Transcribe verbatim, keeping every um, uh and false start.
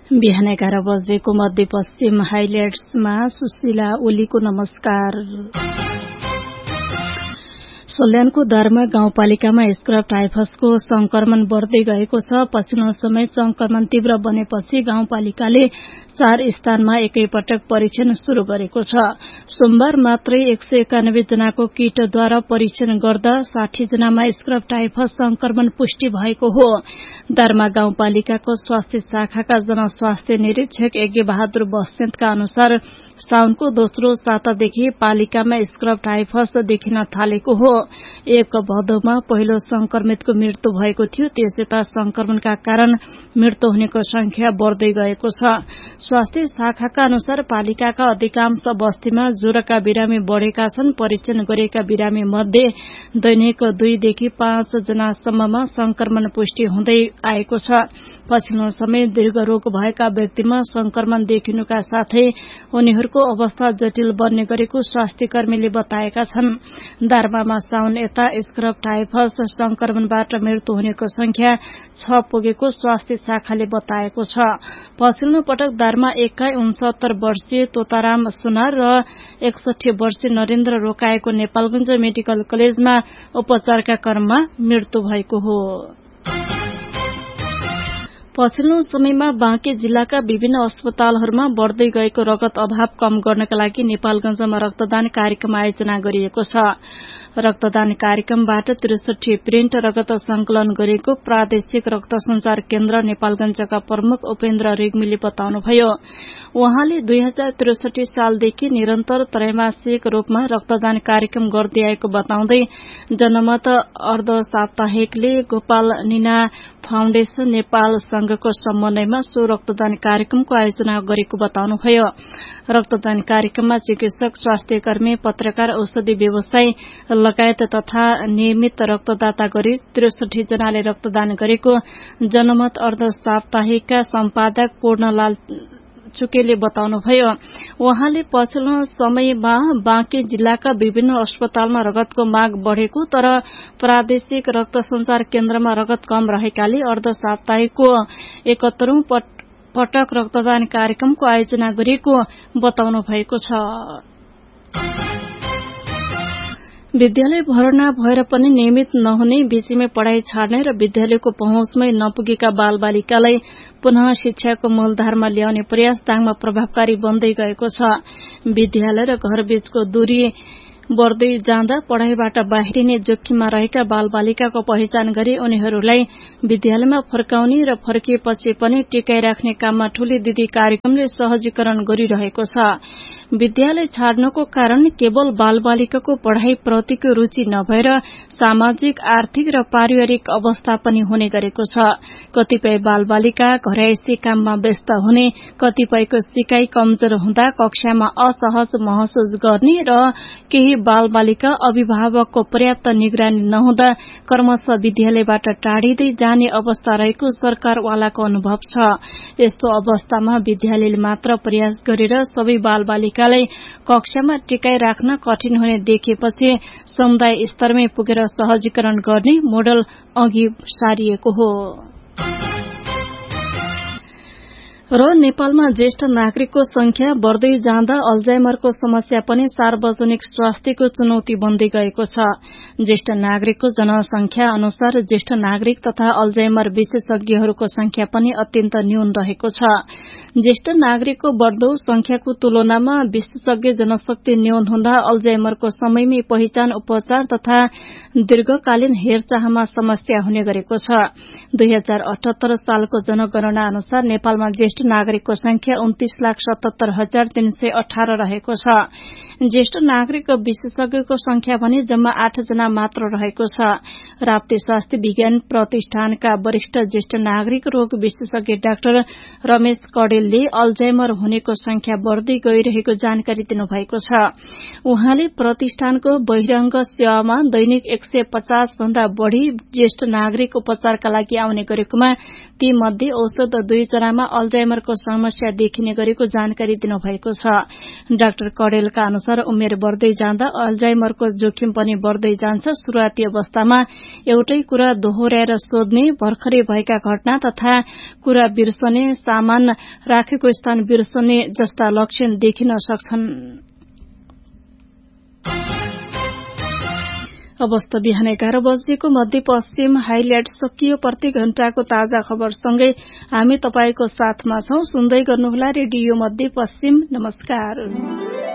बिहान एघार बजेको मध्यपश्चिम हाइलाइट्समा सुशीला ओलीको नमस्कार। सल्यानको दारमा गाउँपालिकामा स्क्रब टाइफसको संक्रमण बढ़दै गएको छ। पछिल्लो समय संक्रमण तीव्र बनेपछि गाउँपालिकाले चार स्थानमा एकैपटक परीक्षण शुरू गरेको छ। सोमबार मात्रै एक सय एकानब्बे जनाको किटद्वारा परीक्षण गर्दा साठी जनामा स्क्रब टाइफस संक्रमण पुष्टि भएको हो। दारमा गाउँपालिकाको स्वास्थ्य शाखाका जनस्वास्थ्य निरीक्षक यज्ञ बहादुर बस्नेतका अनुसार साउनको दोस्रो सातादेखि पालिकामा स्क्रब टाइफस देखिन थालेको हो। एक भदौमा पहिलो संक्रमितको मृत्यु भएको थियो। त्यसयता संक्रमणका कारण मृत्यु हुनेको संख्या बढ़दै गएको छ। स्वास्थ्य शाखाका अनुसार पालिकाका अधिकांश बस्तीमा ज्वरोका बिरामी बढ़ेका छन्। परीक्षण गरिएका बिरामी मध्ये दैनिक दुईदेखि पाँच जनासम्ममा संक्रमण पुष्टि हुँदै आएको छ। पछिल्लो समय दीर्घ रोग भएका व्यक्तिमा संक्रमण देखिनुका साथै उनीहरूको अवस्था जटिल बन्ने गरेको स्वास्थ्य कर्मीले बताएका छन्। दार्मामा साउन यता स्क्रब टाइफस संक्रमणबाट मृत्यु हुनेको संख्या छ पुगेको स्वास्थ्य शाखाले बताएको छ। पछिल्लो पटक दारमा एकाइ उनसत्तर वर्षीय तोताराम सुनार र एकसठी वर्षीय नरेन्द्र रोकाएको नेपालगंज मेडिकल कलेजमा उपचारका क्रममा मृत्यु भएको हो। पछिल्लो समयमा बाँके जिल्लाका विभिन्न अस्पतालहरूमा बढ़दै गएको रगत अभाव कम गर्नका लागि नेपालगंजमा रक्तदान कार्यक्रम आयोजना गरिएको छ। रक्तदान कार्यक्रमबाट त्रिसठी प्रिन्ट रगत संकलन गरिएको प्रादेशिक रक्त संचार केन्द्र नेपालगंजका प्रमुख उपेन्द्र रेग्मीले बताउनुभयो। उहाँले दुई हजार त्रिसठी सालदेखि निरन्तर त्रैमासिक रूपमा रक्तदान कार्यक्रम गर्दै आएको बताउँदै जनमत अर्ध साप्ताहिकले गोपाल निना फाउन्डेशन नेपाल संघको समन्वयमा सो रक्तदान कार्यक्रमको आयोजना गरेको बताउनुभयो। रक्तदान कार्यक्रममा चिकित्सक, स्वास्थ्य कर्मी, पत्रकार, औषधि व्यवसायी लगायत तथा नियमित रक्तदाता गरी त्रिसठी जनाले रक्तदान गरेको जनमत अर्ध साप्ताहिकका सम्पादक पूर्णलाल चुकेले बताउनुभयो। उहाँले पछिल्लो समयमा बाँके जिल्लाका विभिन्न अस्पतालमा रगतको माग बढ़ेको तर प्रादेशिक रक्त संचार केन्द्रमा रगत कम रहेकाले अर्ध साप्ताहिकको एकहत्तरौं पटक रक्तदान कार्यक्रमको आयोजना गरिएको बताउनु भएको छ। विद्यालय भर्ना भएर पनि नियमित नहुने, बीचमै पढ़ाई छाड्ने र विद्यालयको पहुँचमै नपुगेका बाल बालिकालाई पुनः शिक्षाको मूलधारमा ल्याउने प्रयास दाङमा प्रभावकारी बन्दै गएको छ। विद्यालय र घरबीचको दूरी बढ़दै जाँदा पढ़ाईबाट बाहिरिने जोखिममा रहेका बाल बालिकाको पहिचान गरी उनीहरूलाई विद्यालयमा फर्काउने र फर्किएपछि पनि टिकाइ राख्ने काममा ठूली दिदी कार्यक्रमले सहजीकरण गरिरहेको छ। विद्यालय छाड्नको कारण केवल बाल बालिकाको पढ़ाई प्रतिको रुचि नभएर सामाजिक, आर्थिक र पारिवारिक अवस्था पनि हुने गरेको छ। कतिपय बाल बालिका घरैसी काममा व्यस्त हुने, कतिपयको सिकाइ कमजोर हुँदा कक्षामा असहज महसुस गर्ने र केही बाल बालिका अभिभावकको पर्याप्त निगरानी नहुँदा क्रमशः विद्यालयबाट टाढिँदै जाने अवस्था रहेको सरकारवालाको अनुभव छ। यस्तो अवस्थामा विद्यालयले मात्र प्रयास गरेर सबै बाल बालिकालाई कक्षामा टिकाइ राख्न कठिन हुने देखेपछि समुदाय स्तरमै पुगेर सहजीकरण गर्ने मोडल अघि सारिएको हो। र नेपालमा ज्येष्ठ नागरिकको संख्या बढ़दै जाँदा अल्जाइमरको समस्या पनि सार्वजनिक स्वास्थ्यको चुनौती बन्दै गएको छ। ज्येष्ठ नागरिकको जनसंख्या अनुसार ज्येष्ठ नागरिक तथा अल्जाइमर विशेषज्ञहरूको संख्या पनि अत्यन्त न्यून रहेको छ। ज्येष्ठ नागरिकको बढ़दो संख्याको तुलनामा विशेषज्ञ जनशक्ति न्यून हुँदा अल्जाइमरको समयमै पहिचान, उपचार तथा दीर्घकालीन हेरचाहमा समस्या हुने गरेको छ। दुई हजार अठहत्तर सालको जनगणना अनुसार नेपालमा ज्येष्ठ नागरिकको संख्या उन्तीस लाख सतहत्तर हजार तीन सय अठारह रहेको छ। ज्येष्ठ नागरिक विशेषज्ञको संख्या भने जम्मा आठ जना मात्र रहेको छ। राप्ती स्वास्थ्य विज्ञान प्रतिष्ठानका वरिष्ठ ज्येष्ठ नागरिक रोग विशेषज्ञ डाक्टर रमेश कडेल कौडेलले अल्जाइमर हुनेको संख्या बढ़दै गइरहेको जानकारी दिनुभएको छ। उहाँले प्रतिष्ठानको बहिरंग सेवामा दैनिक एक सय पचास भन्दा बढ़ी ज्येष्ठ नागरिक उपचारका लागि आउने गरेकोमा ती मध्ये औसत दुई जनामा अल्जाइमरको समस्या देखिने गरेको जानकारी दिनुभएको छ। डाक्टर कौडेलका अनुसार उमेर बढ़दै जाँदा अल्जाइमरको जोखिम पनि बढ़दै जान्छ। शुरूआती अवस्थामा एउटै कुरा दोहोर्याएर सोध्ने, भर्खरै भएका घटना तथा कुरा बिर्सने, सामान राखेको स्थान बिर्सने जस्ता लक्षण देखिन सक्छन्। अवस्था बिहान एघार बजेको मध्यपश्चिम हाइलाइट सकियो। प्रति घण्टाको ताजा खबरसँगै हामी तपाईको साथमा छौं। सुन्दै गर्नुहोला रेडियो मध्यपश्चिम। नमस्कार।